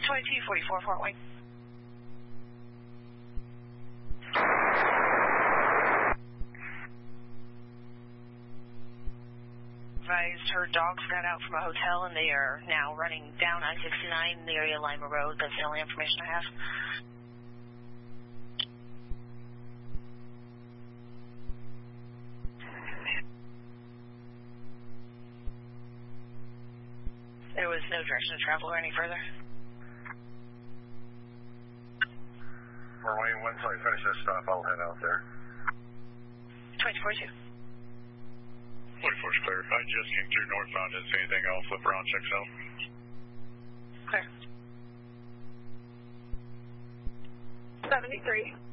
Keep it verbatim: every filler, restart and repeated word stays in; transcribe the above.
twenty-two forty-four, Fort Wayne. Advised her dogs got out from a hotel and they are now running down I sixty-nine in the area of Lima Road. That's the only information I have. There was no direction to travel or any further. Fort Wayne, once I finish this stop, I'll head out there. twenty forty-two. forty-four's clear. I just came through northbound. Didn't see anything. I'll flip around, check south. Clear. seventy-three.